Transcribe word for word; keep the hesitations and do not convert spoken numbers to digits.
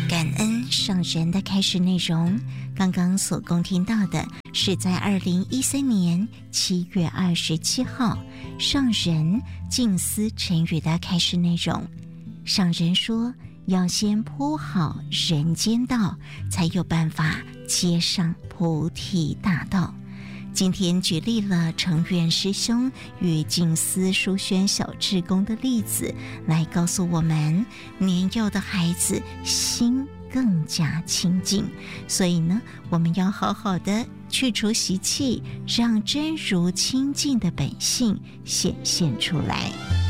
感恩上人的开示内容，刚刚所共听到的是在二零一三年七月二十七号上人静思晨语的开示内容。上人说，要先铺好人间道，才有办法接上菩提大道。今天举例了成远师兄与静思书轩小志工的例子，来告诉我们，年幼的孩子心更加清净，所以呢，我们要好好的去除习气，让真如清净的本性显现出来。